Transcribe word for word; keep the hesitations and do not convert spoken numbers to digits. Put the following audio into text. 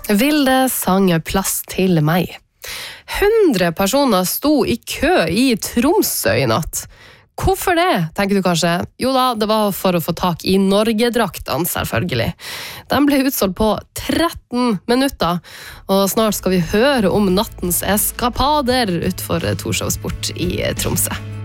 Vilde sang plass til meg. hundre personer sto i kø i Tromsø i natt. Hvorfor det, tenker du kanskje? Jo da, det var for å få tak i Norgedraktene, selvfølgelig. De ble utsolgt på tretten minutter, og snart skal vi høre om nattens eskapader utfor Torshov Sport i Tromsø.